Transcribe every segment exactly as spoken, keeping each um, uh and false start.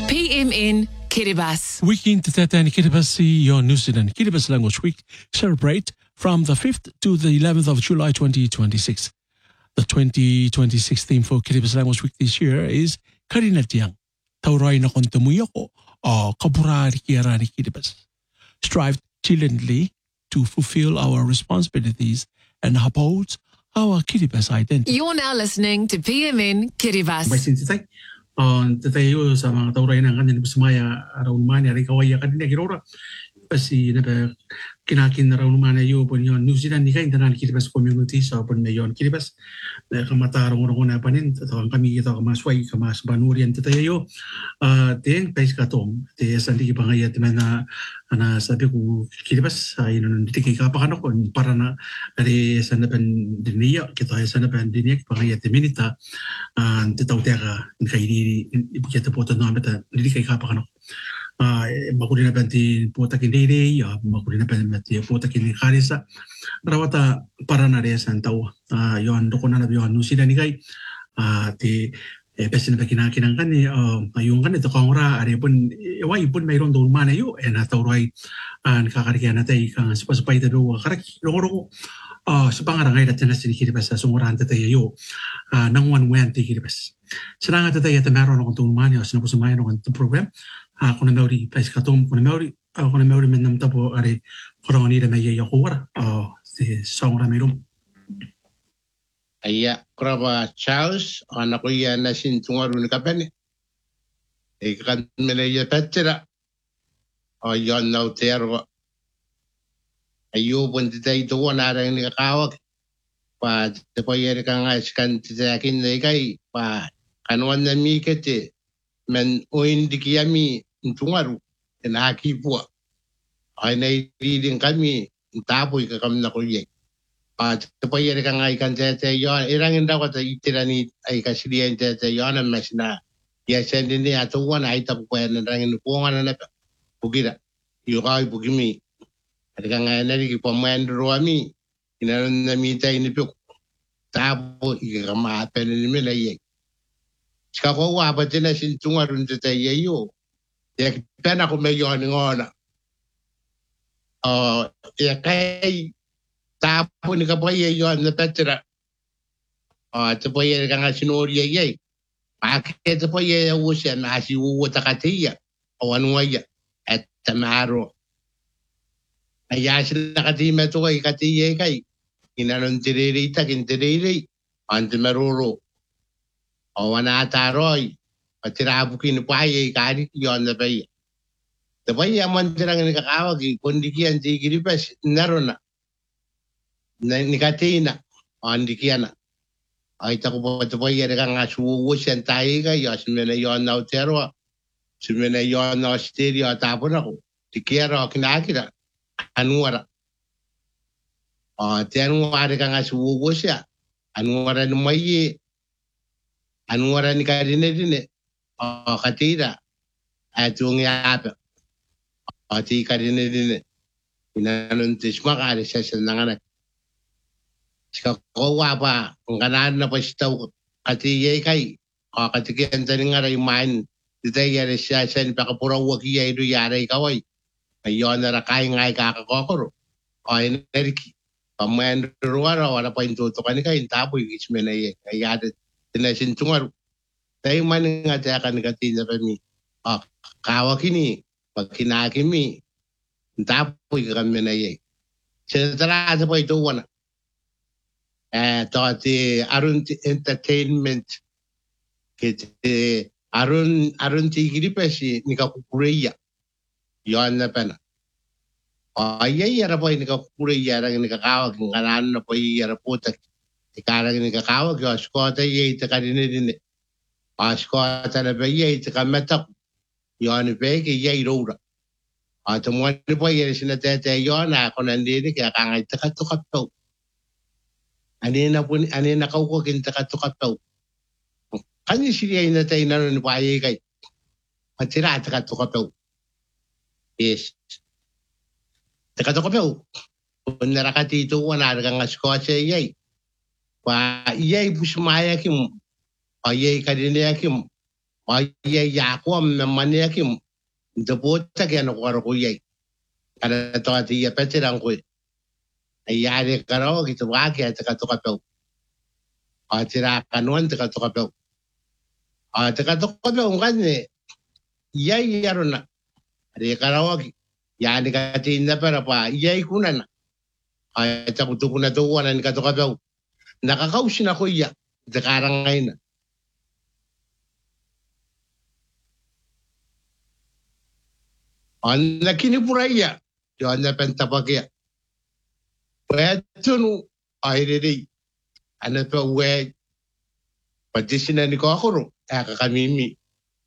P M N Kiribati. Weekend Tatani Kiribati, your New Zealand Kiribati Language Week celebrate from the fifth to the eleventh of July twenty twenty-six. The twenty twenty-six theme for Kiribati Language Week this year is Karinatiang. Taurai na kontemuyako o kapurari kiarani Kiribati. Strive diligently to fulfill our responsibilities and uphold our Kiribati identity. You're now listening to P M N Kiribati. Baisin titay. On tatayo sa mga tauray ng kanil busmaya araw naman ari kawaya kanina girora. Pasi na ba kinakin na raw naman ayo pun yon New Zealand ni kain tanan Kiribati community sa pun mayon Kiribati. Na kamatarong ro na panin tatawang kami ito kamasway kamas banurian tatayo. Ah ten pais katom. Te sandi bangaya teman na ana sabi ko Kiribati ay non diti ka pa kanok para na ari sanapan diniya kita ay sanapan diniya bangaya teminita an titaw tera kay di ibigay po ito namin na hindi kay kapakano. Makulina pa ti puta kiniri, makulina pa ti puta kiniri karisa. Rawata para na rin sa tao. Yon, doko na nabiyon New Zealand ni kay. Ti pesi na pa kinakinang kan ni, ayun kan ito kong ra, ari pun, iway pun mayroon doon man ayo, eh natawray, nakakarikian natin, kang sapasapay ta doon, karak, loko-loko. Uh, sa pangarangay natin na sinikiribas sa sungurahan tatayo uh, ng one-way anti-kiribas. Sana nga tatayo at meron akong tumuman yun, sinapusumayan akong program. Uh, kung na meron place katum, kung na meron, uh, kung na meron min namta po, ari, kurang nila may yayakuwara. Uh, si sungurahan mayroon. Aya, kuraba Charles, anak ko yan na sintungaru ni kapani. Ikan minaya petira. O yon na utero. Ayo pun titay tuwa na rin nikakawag. Pa, tipa yari ka nga iskan titayakin na ikay. Pa, kanuan na mi kete. Men uindi kiyami tungaru. Inaki po. Ay na iridin kami. Tapoy ka kami na kulyay. Pa, tipa yari ka nga ikan titayon. Irangin daw ka itirani ay kasiliyan titayon. Ang mas na yasan din niya tuwa na ay tapupayan na rangin po nga na nape. Bukira. Yukay bukimi. Ada kan ngana di pemain ruami, ina na mita ini puk tapo ika kama apa ni mila ye. Sekarang wa apa tina sintunga runtu ta ye yo. Ya pena ko meyo ni ngona. Oh ya kai tapo ni ka boye yo na petra. Ah te boye kan asinori ye ye. Pak te boye wo se na si wo takatiya. Awan waya at tamaro. Ayah sila katima tu kay katiye kay inanon tiriri ta kintiriri ante maruro awana taroy patirabu kin paye kari yon na bay the bay amon tirang ni kakawag kondikian ti Kiribati narona na ni katina andikiana ay ta ko po to bay era nga suwo siyan tayo kay yasmena yon na utero simena yon na stereo tapon ako tikero kinakira anuara. Ah, tianuara kang asuwo siya. Anuara ni maye. Anuara ni karine dine. Ah, katira. Atong yapa. Ah, ti karine dine. Inanon tisma kare siya sa nanganak. Sika kowa pa. Ang kanan na pa siya katiye kay. Ah, katikian sa nga rin man. Ditay yari siya siya ni pakapuraw wakiya ito yari kaway. Ayon na rakay ngay kakakokoro. Ay neriki. Pamayan ruwara wala pa intuto kanika intapoy isme na ye. Ayada tinasin tungaru. Tayo man nga tayo kanikatin na kami. Ah, kawa kini. Pag kinakimi. Intapoy kami na ye. Sinatarasa po ito wana. Eh, to ti Arun Entertainment. Kiti Arun Arun ti Kiribati ni kakukureya. Yon na pena. Ay, yara po yung kakuri, yara yung nakakawag, yung kanan na po yung yara po, ikarang yung nakakawag, yung askota yung ita kanina din. Askota na ba yung ita kamatak, yon ba yung yung rura. At umuwan po yung sinatete yon, ako nandito, kaya kangay takatukap to. Anina po, anina kawag yung takatukap to. Kanya siya yung natay na nun pa yung kay, patira takatukap to. Yes. Teka to ko kung narakatito wala kang askotse yay. Pa yay busmaya kim. Pa yay kadine kim. Wa ye ya ko me mane ki de bota ke no ko ko ye. Kada to ati ya petirang ko. Ai ya de karo ki to wa ke ta ka to ka to. A tira kanuan ta ka to ka to. A ta ka to ka to ngane ya ya rona. De karo ki ya ni ka tin na para pa ye kunana. A ta ku to kuna to wa ni ka to ka to. Nakakausin ako iya. Dakarang ngayon na. Ang nakinipura iya. Yung napentapagya. Pwede no. Ay rin. Ano pa uwe. Pati sinani ko ako ro. Eka kamimi.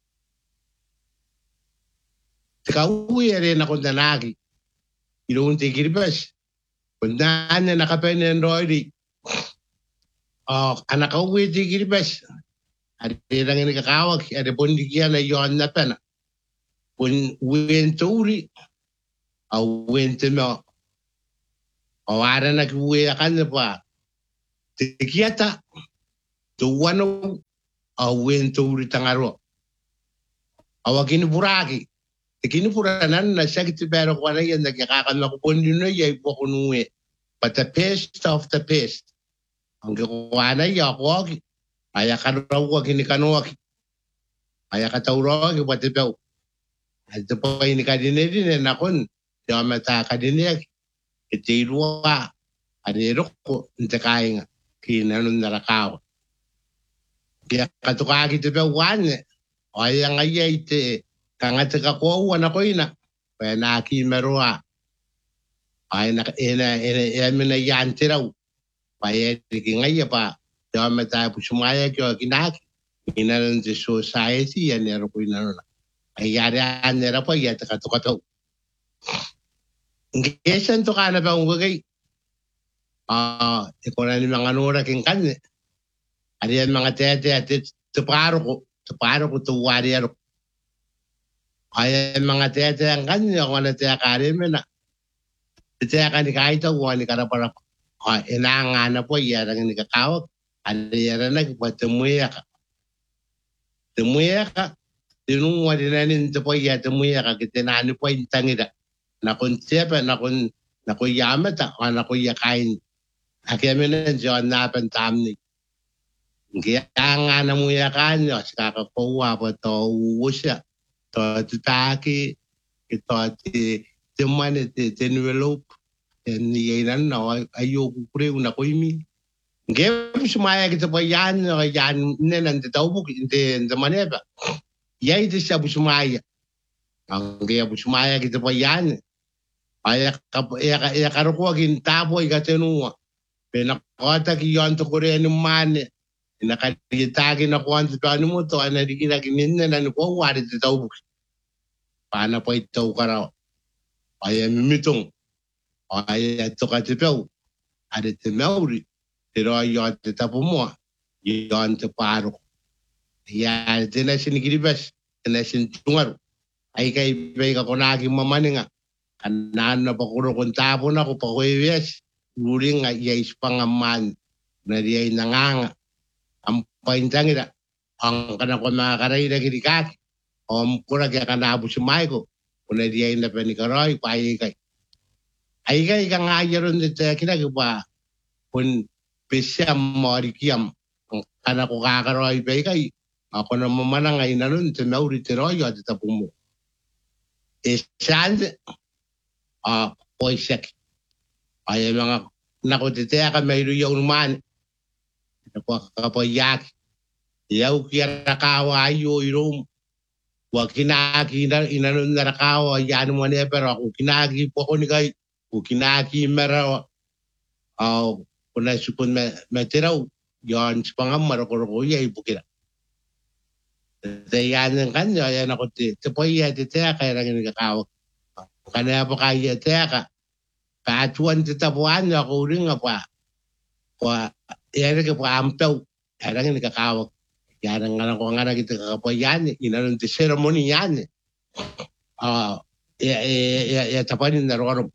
Tika uwe rin ako nanagi. Inuunti kiribas. Kundaan na nakapenin roy. Oh, anak ko witi kiribas. Ada lang ini kakawag, ada pun dikian na yon na pena. Pun winturi, au wintimo. O ada nak uwe akan pa. Tikiata, tuwano, au winturi tangaro. Awagin buraki. Tikini puranan na siya kitibero ko na yan, nagkakakan ako pun yun na yay po kunuwe. But the best of the best. Ang kuwana ya ko aya karawa kini kanwa aya katawro ki pati pe ito po ini kadine din na kon ya mata kadine iti ruwa adero ko ntakai nga kinanun narakaw kaya katuka ki te pe wan aya ngaya ite kangata ka ko wana ko ina pa na ki merwa ay na ina ina ina yan tiraw Paya di ngaya pa, jauh mata pusumaya kyo kinak, inalan di society yan nero ko inalan. Ayari an nero pa ya taka to kato. Ngesan to kana ba ungay. Ah, ikonan ni mga nura king kanne. Ari yan mga tete at tuparo ko, tuparo ko to warrior. Ay mga tete ang kanne ko na tete kare mena. Tete kan kahit to wani kana para inanga na po yarang ni kakawag ada yaran na patemuya ka temuya ka tinungwa dinanin to po ya temuya ka kitinani po intangida na kun sepa na kun na ko yamata o na ko yakain akeme na John na pantamni kaya nga na muya kanyo sa kakakuha po to usya to tutaki ito ti timane ti envelope ni yan na ayo kure una ko imi ngem sumaya kita pa yan yan ne nan te tau bu inte zamane ba yai te sa bu sumaya ang kaya bu sumaya kita pa yan aya ka ya ya karo ko gin tabo i gatenu pena kota ki yon to kure ni mane ina ka ditagi na ko anto anu mo to ana dikina kinne nan ko wari te tau bu pana pa ito kara aya mimitong Ay to ka te peu ada te mauri pero yo te tapo mo yo ante paro ya te na sin giribas te na sin tungar ay kay bay ka konagi mamaninga kanan na pakuro kon tapo na ko pa ko yes uring nga yes pangaman na diay nanganga ang paintangira ang kana ko makakaray na girikaki om kura kaya kanabo si Michael kuna diay na panikaroy pa ay kay Ay kay kang ayaron dito kinagawa kun pisya marikiam kana ko kakaroy bay kay ako na mamanang ay nanon te mauri teroyo at tapumo isand ah poisek ay mga nakotite ka may ruyaw man ko kapoyak yaw kira kawa ayo irom wa kinaki na inanon na kawa yan mo ne pero ako kinagi po ko ni kay Ukinaki mera au kuna supun me meteraw yon spangam maroko ya ibu kira de yan kan ya na ko te te poy ya te ka ra ngin ka kaw kana pa kaya te ka ka tuan te tapuan ya ko ring apa wa ya ke pa ampau ra ngin ka kaw ya ra ngana ko ngana kita ka poy yan inanon te ceremony yan ah ya ya ya tapanin na ro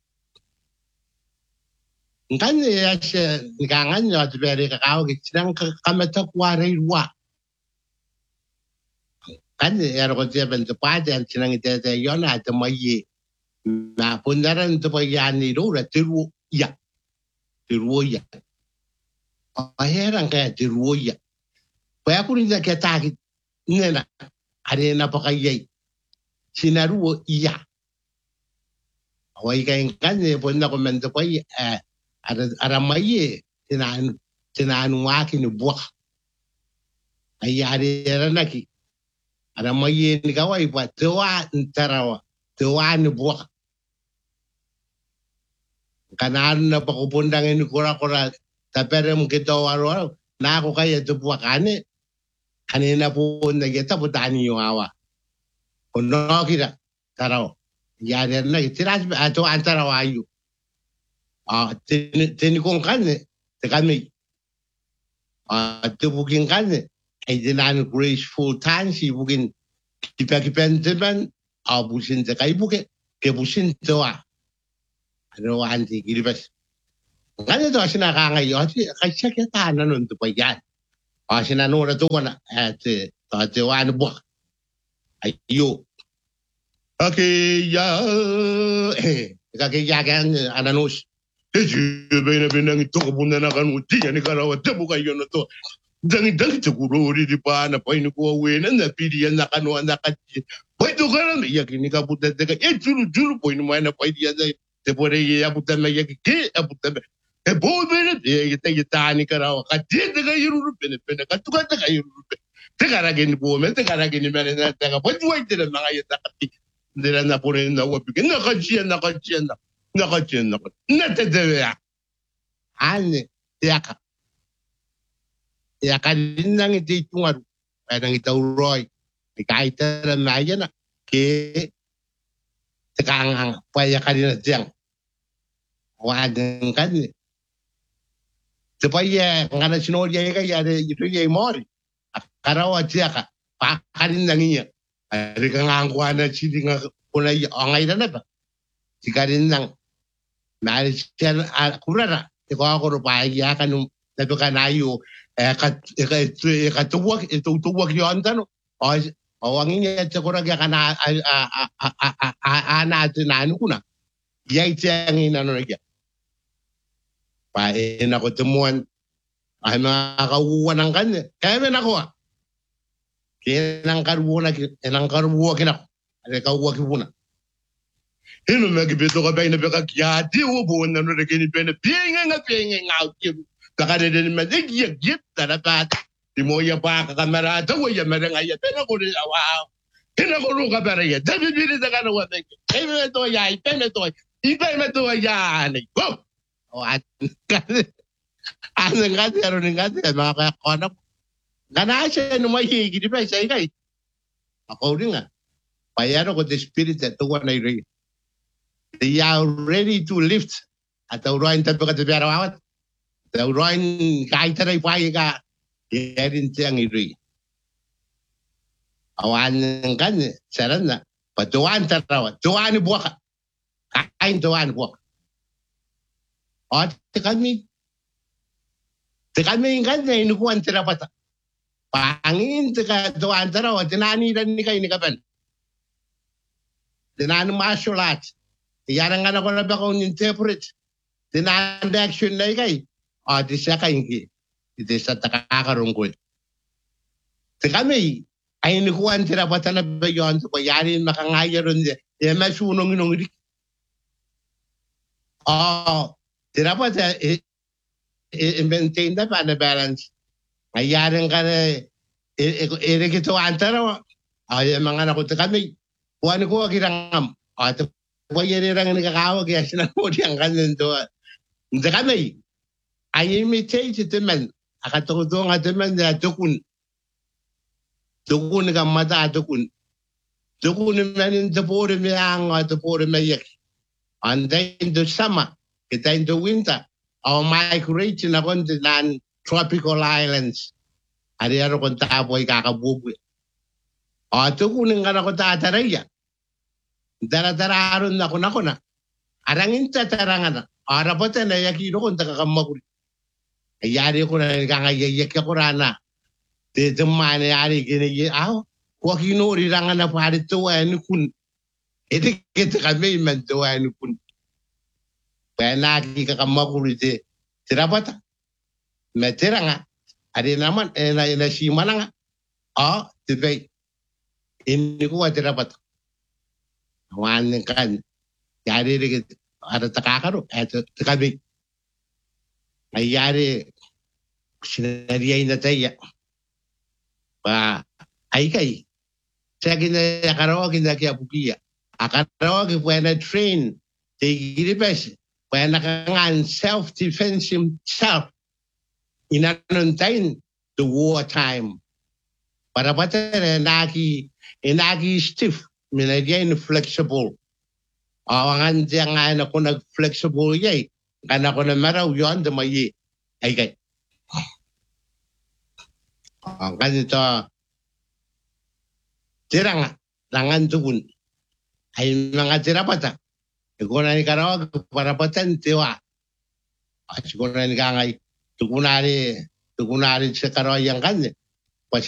Kan ya siya nikangan niya at beri kakao gitsinang kamatak waray wa. kan ya ko te ben te pa te sinang te te yona te mai na pundaran te pa ya ni ro ra te ru ya te ru ya a heran ka te ru ya pa ku ni ke ta ki nena are na pa kai sinaru ya awai kai kan ne ponna ko men te pa ara ara mai tinan tinan wa ki ni bo ai are era na ki ara mai ni ka wai pa te wa ntarawa te wa ni bo kanan na pa ko pundang ni kora kora ta pere mo kito waro na ko kaya te bo kane kanina po na kita po tani yung awa kono kira taraw ya der na tiras ato antara wayu ah tin tin kong kane te kami ah te bukin kane ay dinan graceful time si bukin kipa kipenteman abusin te kai buke ke busin to a ano anti giribas kane to sina ka ngai yo ti kai cheke ta na nun to payan ah sina no ra to na at ta te wan bo ayo okay ya eh kake ya kan ananos Eji bena bena ngi toko bunda na kan uti ya ni karawa te buka yono to dangi dangi te kurori di pa na pa ini ko we na na pidi ya na kan na ka pai to kana ya kini ka puta te ka e juru juru po ini mai na pa dia te pore ya puta na ya ki ke a puta e bo bena te te ta ni karawa ka te te ka yuru bena bena ka tu ka te ka yuru te kara geni po me te kara geni bena na te ka pa juai te na nga ya ta ka ti de na pore na wa pi na ka chi na ka chi na Nakachin na te te ya ane yaka yaka din nang iti tungaru ay nang itaw roy di kahit na maya na ke tekang paya ka din na diyang wadang ka din te paya nga na sinolya ka yari ito yung mori karawa tiyaka pa ka din nang iya ay ka nga ang kuha na sili nga kunay angay na na ba si ka din nang Mari chen kurara te ko ko pa ya kanu te to kanayo e ka e ka to work e to to work yo andano o o angin te ko ra kana a a a a na te na nu kuna ya ite angin na no ya pa e na ko te mon ai ma ka uwan ang kan e me na ko ke nang karbo na ke nang karbo ke na ale ka uwa ke buna Hino magi beto ka bena beka kia di ubo na no rekeni bena pinga nga pinga nga ki taka de de me de ya git tara pa di mo ya pa ka kamera to ya mere nga ya pena ko ri wow hino ko ru ka bera ya de bi bi de ka no wa de e me to ya i pena to i pena to ya ni go o at an nga de ro nga de ma ka ko na gana siya no mai gi di pa sai kai ako rin nga payano ko the spirit to wa na ri They are ready to lift at the Royal Temple to be around. The Royal Gaitari Paiga, Yerin Tiangiri. Awan kan, Sarana, but to one Tarawa, to one walk. I'm to one walk. Or to cut me. To cut me in Ganda in one Terapata. Pangin to one Tarawa, the Nani and Nika in the Gaban. The non martial arts. Yarang nga na ko na ba kung interpret. Tinanda action na ikay. O, di siya kaingi. Iti sa takakarungkul. Ti kami, ay nikuhan tira pa na ba yun. So, yarin makangaya ron di. Di masunong inong rik. O, tira pa sa, i-maintain na pa na balance. Ayarin ka na, i-rekito antara. Ay, mga nakot kami. Kuhan ko, kirangam. O, ito, Pwede rin ang nakakawag kaya sinamodi ang kanin doon. Hindi kami. Ay imitate teman. Akatutong teman na tukun. Tukun ka mata tukun. Tukun naman yung tapuri may ang tapuri may yak. And then the summer, kita in the winter, our migration na konti ng tropical islands. Ari-aro kong tapoy kakabuboy. O tukunin ka na kong tataraya. Dara-dara aron na ko na ko na. Arangin ta tarangan na. Arapote na yakiro kung takakamakul. Ayari ko na kangayayak ko na. Tito man yari kinigi. Aw, Kwa kinori ranga na pare toa enu kun. Ete kete kame man toa enu kun. Pena ki kakamakuri te tirapata. Me teranga. Ade naman ena ena si malanga. Ah, te pei. Ini kuwa tirapata. Wan kan. Yari re ada takakaro. Ete kame. Ayari sinaria ina taya. Ba ai kai. Saya kena karaoke kena kia bukia. Karaoke when train they give best when kan self defense himself in an time the war time. Para patera naki inagi stiff minagia inflexible. Awangan jangan ako nag flexible yay. Kana ko na maraw yon de mai ai kai. Ang kanito Tiranga, langan tukun. Ay mga tirapata. Iko na ni karawa, parapatan tiwa. At siguro na ni kangay, tukunari, tukunari sa karawa yang kanya.